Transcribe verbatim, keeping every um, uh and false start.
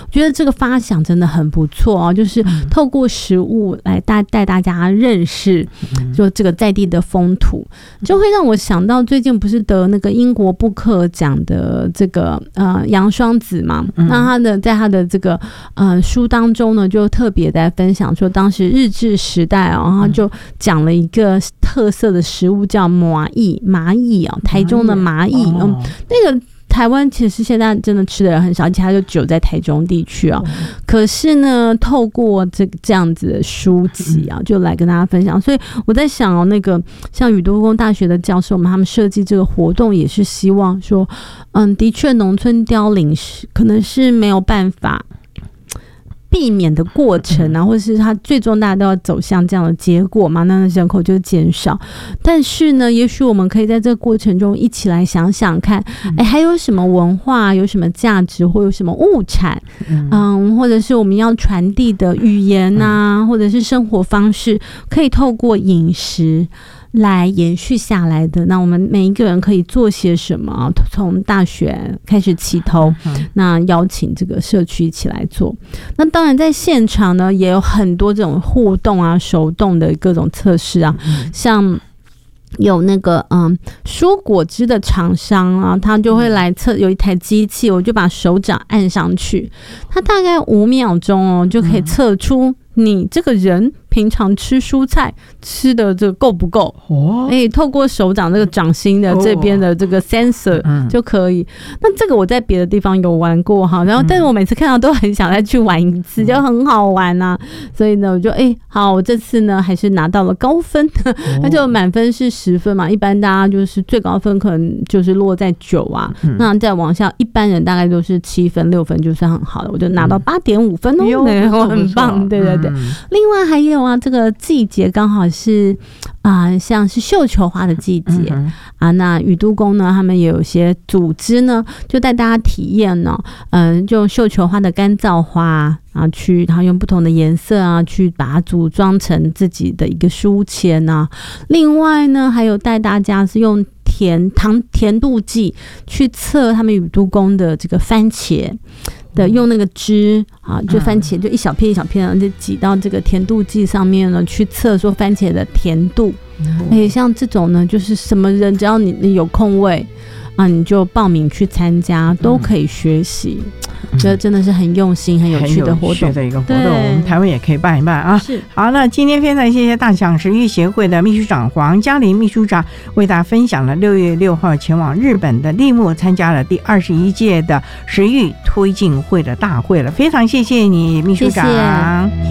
觉得这个发想真的很不错哦，就是透过食物来带带大家认识就这个在地的风土，就会让我想到最近不是得那个英国布克奖的这个呃杨双子嘛，那他的在他的这个呃书当中呢，就特别在分享说，当时日治时代哦，然后就讲了一个特色的食物叫麻蚁，蚂蚁啊，台中的蚂蚁，嗯，那个。台湾其实现在真的吃的人很少，而且它就只有在台中地区啊。可是呢，透过这这样子的书籍啊，就来跟大家分享。所以我在想哦，那个像宇都宫大学的教授们，他们设计这个活动也是希望说，嗯，的确农村凋零是可能是没有办法避免的过程啊，或者是它最终大家都要走向这样的结果嘛，那人口就减少。但是呢，也许我们可以在这个过程中一起来想想看，哎，还有什么文化，有什么价值，或有什么物产，嗯，或者是我们要传递的语言啊，或者是生活方式，可以透过饮食来延续下来的。那我们每一个人可以做些什么？从大学开始起头，那邀请这个社区一起来做。那当然在现场呢，也有很多这种互动啊、手动的各种测试啊，像有那个嗯蔬果汁的厂商啊，他就会来测，有一台机器，我就把手掌按上去，它大概五秒钟哦，就可以测出你这个人平常吃蔬菜吃的这个够不够？哦，哎，透过手掌这个掌心的这边的这个 sensor 就可以。哦、那这个我在别的地方有玩过哈，然后但是我每次看到都很想再去玩一次，就很好玩啊。所以呢，我就哎好，我这次呢还是拿到了高分，哦、那就满分是十分嘛，一般大家就是最高分可能就是落在九啊，嗯、那再往下一般人大概都是七分六分就算很好了，我就拿到八点五分哦，嗯、我很棒，对对对。嗯、另外还有啊，这个季节刚好是啊、呃，像是绣球花的季节、嗯、啊。那宇都宫呢，他们也有一些组织呢，就带大家体验呢、哦，嗯、呃，就绣球花的干燥花啊，去然后用不同的颜色啊，去把它组装成自己的一个书签啊。另外呢，还有带大家是用甜糖甜度计去测他们宇都宫的这个番茄。的用那个汁啊，就番茄就一小片一小片，就挤到这个甜度计上面呢，去测说番茄的甜度。而且像这种呢，就是什么人只要你你有空位啊，你就报名去参加，都可以学习。觉得真的是很用心、很有趣的活动， 很有趣的一个活动。我们台湾也可以办一办啊。 是。 好，那今天非常谢谢大享食育协会的秘书长黄嘉玲秘书长为大家分享了六月六号前往日本的立木参加了第二十一届的食育推进会的大会了，非常谢谢你秘书长。谢谢。